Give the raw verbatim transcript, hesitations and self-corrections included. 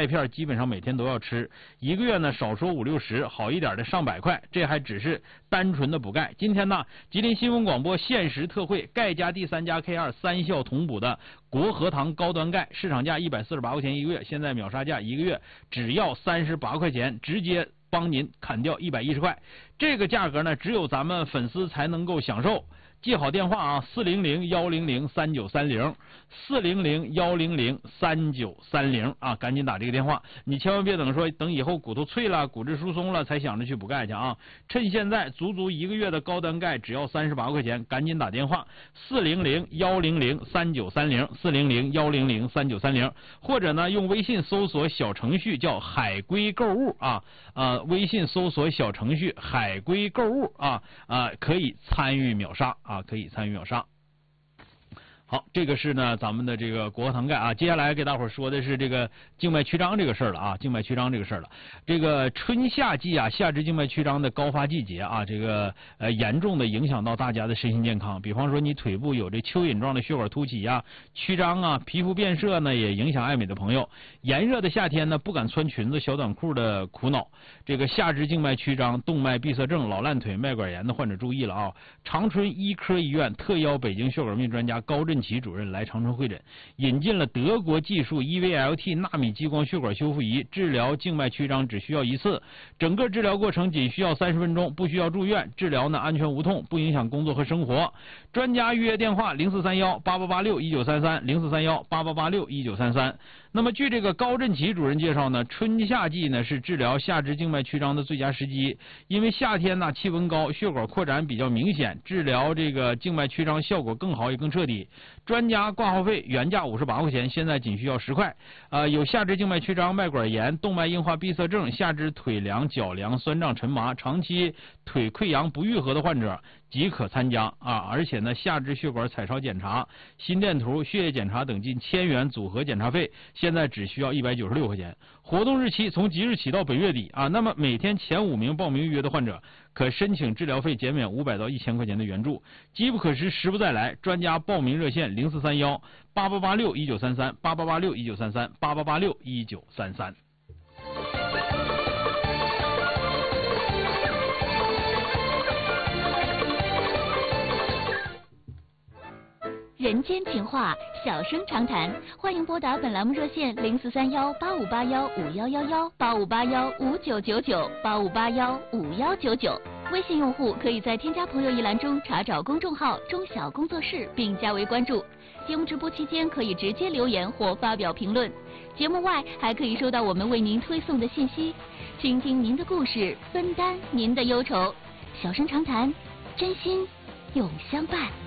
钙片基本上每天都要吃，一个月呢少说五六十，好一点的上百块，这还只是单纯的补钙。今天呢，吉林新闻广播限时特惠，钙加 D 三加 K 二三效同补的国和堂高端钙，市场价一百四十八块钱一个月，现在秒杀价一个月只要三十八块钱，直接帮您砍掉一百一十块。这个价格呢，只有咱们粉丝才能够享受。记好电话啊，四零零幺零零三九三零，四零零幺零零三九三零啊，赶紧打这个电话。你千万别等说等以后骨头脆了、骨质疏松了才想着去补钙去啊！趁现在足足一个月的高端钙只要三十八块钱，赶紧打电话四零零幺零零三九三零，四零零幺零零三九三零，或者呢用微信搜索小程序叫海龟购物啊啊，微信搜索小程序海龟购物啊啊，可以参与秒杀啊。啊，可以参与秒杀。好，这个是呢咱们的这个国和堂钙啊。接下来给大伙儿说的是这个静脉曲张这个事儿了啊，静脉曲张这个事儿了。这个春夏季啊，下肢静脉曲张的高发季节啊，这个呃严重的影响到大家的身心健康。比方说你腿部有这蚯蚓状的血管凸起呀、曲张啊，皮肤变色呢，也影响爱美的朋友。炎热的夏天呢，不敢穿裙子、小短裤的苦恼。这个下肢静脉曲张、动脉闭塞症、老烂腿、脉管炎的患者注意了啊！长春医科医院特邀北京血管病专家高振奇主任来长春会诊，引进了德国技术 E V L T 纳米激光血管修复仪，治疗静脉曲张只需要一次，整个治疗过程仅需要三十分钟，不需要住院，治疗呢安全无痛，不影响工作和生活。专家预约电话零四三幺八八八六一九三三，零四三幺八八八六一九三三。那么据这个高振奇主任介绍呢，春夏季呢是治疗下肢静脉曲张的最佳时机，因为夏天呢气温高，血管扩展比较明显，治疗这个静脉曲张效果更好也更彻底。专家挂号费原价五十八块钱，现在仅需要十块。呃，有下肢静脉曲张、脉管炎、动脉硬化闭塞症、下肢腿凉、脚凉、酸胀、沉麻、长期腿溃疡不愈合的患者即可参加啊！而且呢，下肢血管彩超检查、心电图、血液检查等近千元组合检查费，现在只需要一百九十六块钱。活动日期从即日起到本月底啊。那么每天前五名报名预约的患者可申请治疗费减免五百到一千块钱的援助。机不可失，时不再来。专家报名热线零四三幺八八八六一九三三，八八八六一九三三，八八八六一九三三。 人间情话，小声长谈，欢迎拨打本栏目热线零四三幺八五八幺五幺幺幺八五八幺五九九九八五八幺五幺九九。微信用户可以在添加朋友一栏中查找公众号“中小工作室”并加为关注。节目直播期间可以直接留言或发表评论，节目外还可以收到我们为您推送的信息，倾听您的故事，分担您的忧愁。小声长谈，真心永相伴。